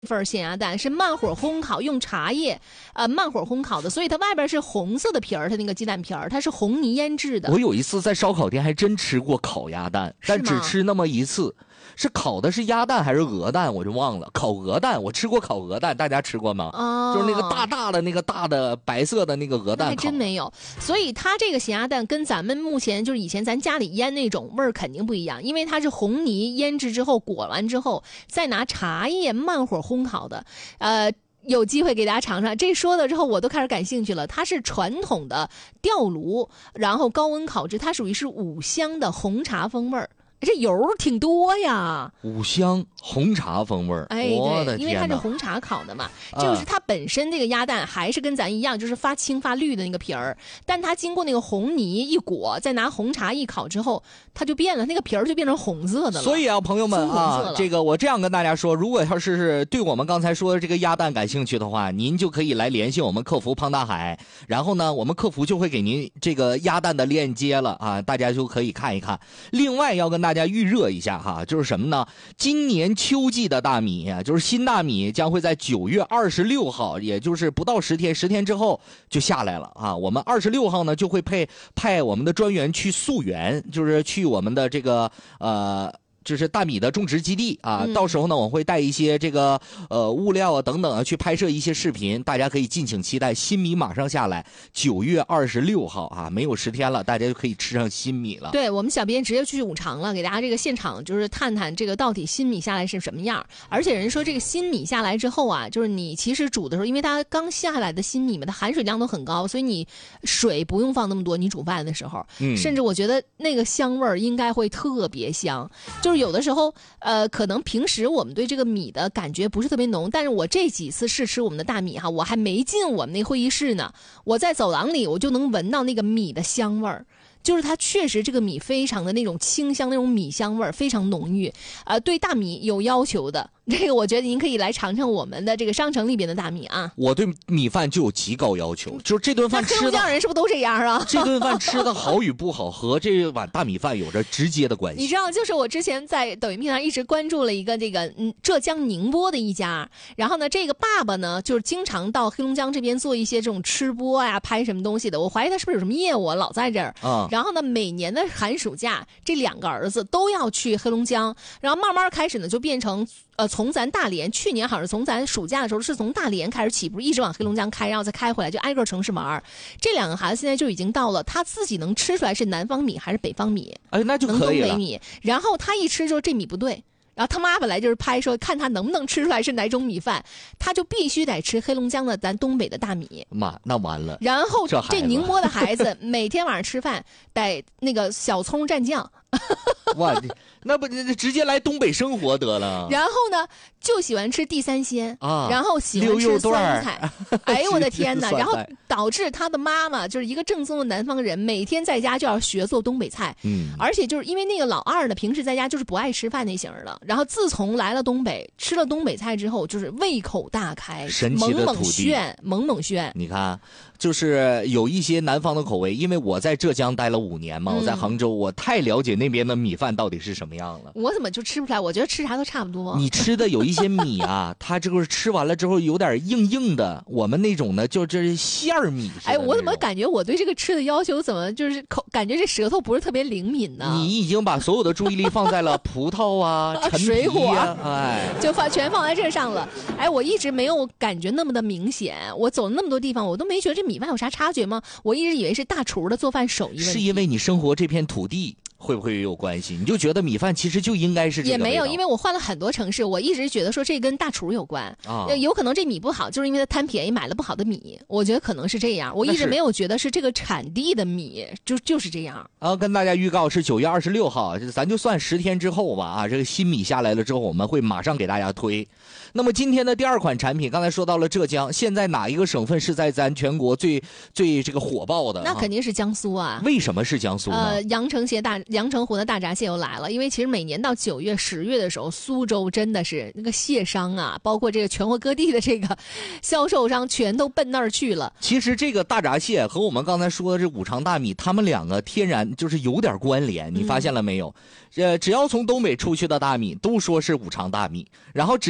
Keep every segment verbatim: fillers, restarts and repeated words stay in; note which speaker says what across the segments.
Speaker 1: 份咸鸭蛋是慢火烘烤，用茶叶呃慢火烘烤的，所以它外边是红色的皮儿，它那个鸡蛋皮儿它是红泥腌制的。
Speaker 2: 我有一次在烧烤店还真吃过烤鸭蛋，但只吃那么一次。是烤的是鸭蛋还是鹅蛋我就忘了。烤鹅蛋我吃过，烤鹅蛋大家吃过吗？
Speaker 1: 哦，
Speaker 2: 就是那个大大的那个大的白色的那个鹅蛋，
Speaker 1: 还真没有。所以它这个咸鸭蛋跟咱们目前就是以前咱家里腌那种味儿肯定不一样，因为它是红泥腌制之后裹完之后再拿茶叶慢火烘烤的。呃有机会给大家尝尝，这说了之后我都开始感兴趣了。它是传统的吊炉，然后高温烤制，它属于是五香的红茶风味儿。这油挺多呀，
Speaker 2: 五香红茶风味儿，
Speaker 1: 哎，对，因为它是红茶烤的嘛，
Speaker 2: 啊、
Speaker 1: 就是它本身这个鸭蛋还是跟咱一样，就是发青发绿的那个皮儿，但它经过那个红泥一裹，再拿红茶一烤之后，它就变了，那个皮儿就变成红色的了。
Speaker 2: 所以啊，朋友们啊，这个我这样跟大家说，如果要是对我们刚才说的这个鸭蛋感兴趣的话，您就可以来联系我们客服胖大海，然后呢，我们客服就会给您这个鸭蛋的链接了啊，大家就可以看一看。另外要跟大家大家预热一下哈，就是什么呢？今年秋季的大米，就是新大米将会在九月二十六号，也就是不到十天，十天之后就下来了啊。我们二十六号呢就会派派我们的专员去溯源，就是去我们的这个呃。就是大米的种植基地啊，
Speaker 1: 嗯、
Speaker 2: 到时候呢，我会带一些这个呃物料啊等等啊，去拍摄一些视频，大家可以敬请期待。新米马上下来，九月二十六号啊，没有十天了，大家就可以吃上新米了。
Speaker 1: 对，我们小编直接去五常了，给大家这个现场就是探探这个到底新米下来是什么样。而且人说这个新米下来之后啊，就是你其实煮的时候，因为它刚下来的新米嘛，它含水量都很高，所以你水不用放那么多，你煮饭的时候，嗯，甚至我觉得那个香味儿应该会特别香。就就是有的时候，呃，可能平时我们对这个米的感觉不是特别浓，但是我这几次试吃我们的大米哈，我还没进我们那会议室呢，我在走廊里我就能闻到那个米的香味儿。就是它确实这个米非常的那种清香，那种米香味儿非常浓郁，呃，对大米有要求的，这个我觉得您可以来尝尝我们的这个商城里边的大米啊。
Speaker 2: 我对米饭就有极高要求，就是这顿饭吃的，
Speaker 1: 黑龙江人是不是都这样啊？
Speaker 2: 这顿饭吃的好与不好和这碗大米饭有着直接的关系。
Speaker 1: 你知道，就是我之前在抖音平台一直关注了一个这个嗯浙江宁波的一家，然后呢，这个爸爸呢就是经常到黑龙江这边做一些这种吃播呀、拍什么东西的，我怀疑他是不是有什么业务啊，老在这儿啊。然后呢，每年的寒暑假，这两个儿子都要去黑龙江，然后慢慢开始呢，就变成呃，从咱大连，去年好像是从咱暑假的时候是从大连开始起步，一直往黑龙江开，然后再开回来，就挨个城市玩。这两个孩子现在就已经到了，他自己能吃出来是南方米还是北方米，
Speaker 2: 哎，那就可以了。
Speaker 1: 能东北米，然后他一吃就这米不对。然后他妈本来就是拍说看他能不能吃出来是哪种米饭，他就必须得吃黑龙江的咱东北的大米。
Speaker 2: 妈，那完了。
Speaker 1: 然后这, 这宁波的孩子每天晚上吃饭得那个小葱蘸酱。
Speaker 2: 哇，那不直接来东北生活得了。
Speaker 1: 然后呢，就喜欢吃地三鲜
Speaker 2: 啊，
Speaker 1: 然后喜欢吃酸菜。哎呦我的天哪！然后导致他的妈妈就是一个正宗的南方人，每天在家就要学做东北菜。嗯，而且就是因为那个老二呢，平时在家就是不爱吃饭那型的，然后自从来了东北，吃了东北菜之后，就是胃口大开，
Speaker 2: 神奇的土地，
Speaker 1: 猛猛炫，猛猛炫。
Speaker 2: 你看，就是有一些南方的口味，因为我在浙江待了五年嘛，我在杭州，嗯、我太了解那边的米饭到底是什么样了。
Speaker 1: 我怎么就吃不出来？我觉得吃啥都差不多。
Speaker 2: 你吃的有一些米啊，它这个吃完了之后有点硬硬的，我们那种呢就这是馅儿米。
Speaker 1: 哎，我怎么感觉我对这个吃的要求怎么就是口感觉这舌头不是特别灵敏呢？
Speaker 2: 你已经把所有的注意力放在了葡萄啊、陈皮啊，水果哎，
Speaker 1: 就放全放在这上了。哎，我一直没有感觉那么的明显。我走了那么多地方，我都没觉得这米饭有啥差觉吗？我一直以为是大厨的做饭手艺问题。
Speaker 2: 是因为你生活这片土地。会不会也有关系？你就觉得米饭其实就应该是这个
Speaker 1: 也没有，因为我换了很多城市，我一直觉得说这跟大厨有关啊。有可能这米不好，就是因为他贪便宜买了不好的米，我觉得可能是这样。我一直没有觉得是这个产地的米就就是这样。
Speaker 2: 啊，跟大家预告是九月二十六号，咱就算十天之后吧啊，这个新米下来了之后，我们会马上给大家推。那么今天的第二款产品，刚才说到了浙江，现在哪一个省份是在咱全国最最这个火爆的？
Speaker 1: 那肯定是江苏啊。
Speaker 2: 为什么是江苏呢？
Speaker 1: 呃，阳澄蟹大阳澄湖的大闸蟹又来了，因为其实每年到九月、十月的时候，苏州真的是那个蟹商啊，包括这个全国各地的这个销售商，全都奔那儿去了。
Speaker 2: 其实这个大闸蟹和我们刚才说的这五常大米，他们两个天然就是有点关联，你发现了没有？嗯、呃，只要从东北出去的大米，都说是五常大米，然后只要从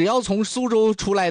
Speaker 2: 苏州出来